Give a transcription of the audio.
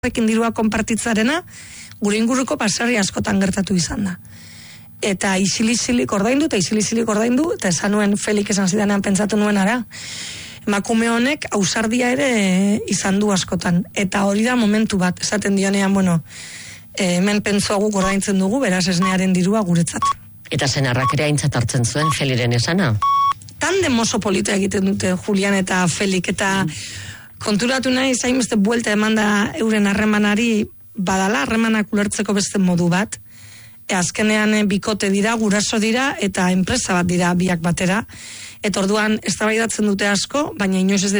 Ekin dirua konpartitzarena, gure inguruko pasarri askotan gertatu izan da. Eta isilizilik ordaindu, eta esan nuen Felik esan zidanean pentsatu nuen ara. Emakume honek ausardia ere izan du askotan. Eta hori da momentu bat, esaten dionean, hemen pentsua guk ordaintzen dugu, beraz esnearen dirua guretzat. Eta senarrak ere aintzat hartzen zuen Feliren esana? Tandem oso polita egiten dute Julian eta Felik, eta konturatu nahi, zain beste buelta eman da euren harremanari, badala harremanak ulertzeko beste modu bat. Azkenean bikote dira, guraso dira, eta enpresa bat dira biak batera. Eta orduan eztabaidatzen dute asko, baina inoiz ez